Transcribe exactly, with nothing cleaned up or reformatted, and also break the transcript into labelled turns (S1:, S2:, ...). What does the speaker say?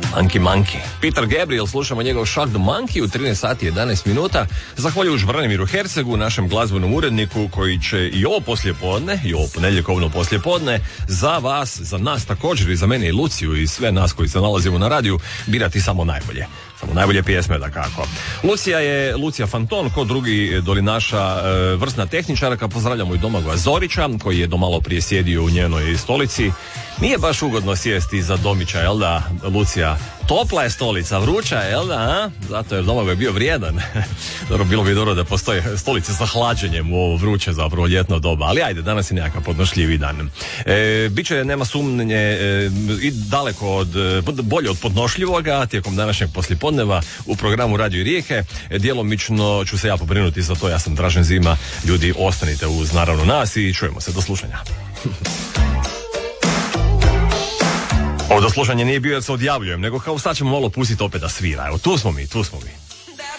S1: Monkey Monkey. Peter Gabriel, slušamo njegov Shock the Monkey u trinaest sati i jedanaest minuta. Zahvaljujući Branimiru Hercegu, našem glazbenom uredniku, koji će i ovo poslijepodne, i ovo ponedjeljkovno poslijepodne, za vas, za nas također, i za mene i Luciju i sve nas koji se nalazimo na radiju, birati samo najbolje. Samo najbolje pjesme, dakako. Lucija je Lucija Fanton, ko drugi doli naša e, vrsna tehničarka. Pozdravljamo i Domagoja Zorića, koji je do malo prije sjedio u njenoj stolici. Nije baš ugodno sjesti za Domića, jel da, Lucija? Topla je stolica, vruća je, jel da, a? Zato jer Domagoj je bio vrijedan. Dobro, bilo bi dobro da postoje stolice sa hlađenjem u ovo vruće, zapravo ljetno doba, ali ajde, danas je nekakav podnošljivi dan. E, biće, nema sumnje, e, i daleko od, bolje od podnošljivoga tijekom današnjeg poslijepodneva u programu Radio Rijeke. E, djelomično ću se ja pobrinuti za to, ja sam Dražen Zima. Ljudi, ostanite uz, naravno, nas i čujemo se, do slušanja. Ovo do slušanja nije bio jer se odjavljujem, nego kao sad ćemo malo pustiti opet da svira. Evo, tu smo mi, tu smo mi.